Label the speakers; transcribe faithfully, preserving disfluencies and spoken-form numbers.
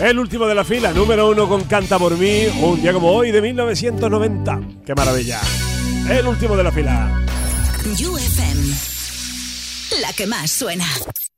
Speaker 1: El último de la fila, número uno con Canta por mí, un día como hoy de mil novecientos noventa. ¡Qué maravilla! El último de la fila.
Speaker 2: U F M, la que más suena.